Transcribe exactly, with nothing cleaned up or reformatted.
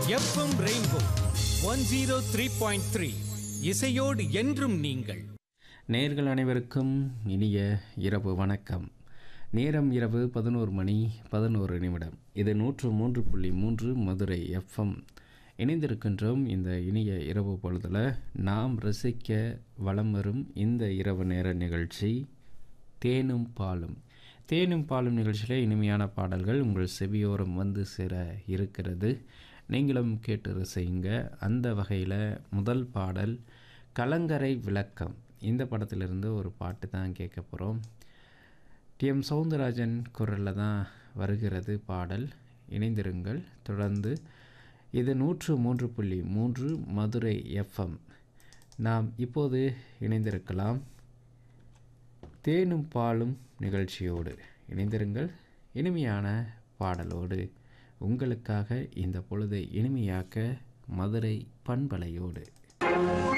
FM rainbow one zero three point three இசையோடு என்றும் நீங்கள். நேயர்கள் அனைவருக்கும் இனிய இரவு வணக்கம். நேரம் இரவு பதினோரு மணி பதினோரு நிமிடம். இது நூற்று மூன்று புள்ளி மூன்று மதுரை எஃப்எம். இணைந்திருக்கின்றோம் இந்த இனிய இரவு பொழுதில் நாம் ரசிக்க வலம் வரும் இந்த இரவு நேர நிகழ்ச்சி தேனும் பாலும். தேனும் பாலும் நிகழ்ச்சியில் இனிமையான பாடல்கள் உங்கள் செவியோரம் வந்து சேர இருக்கிறது. நீங்களும் கேட்டு ரசிங்க. அந்த வகையில் முதல் பாடல் கலங்கரை விளக்கம். இந்த படத்திலிருந்து ஒரு பாட்டு தான் கேட்க போகிறோம். டி எம் சௌந்தரராஜன் குரலில் தான் வருகிறது பாடல். இணைந்திருங்கள் தொடர்ந்து. இது நூற்று மூன்று புள்ளி மூன்று மதுரை எஃப்எம். நாம் இப்போது இணைந்திருக்கலாம் தேனும் பாலும் நிகழ்ச்சியோடு. இணைந்திருங்கள் இனிமையான பாடலோடு. உங்களுக்காக இந்த பொழுதை இனிமையாக்க மதுரை பண்பலையோடு.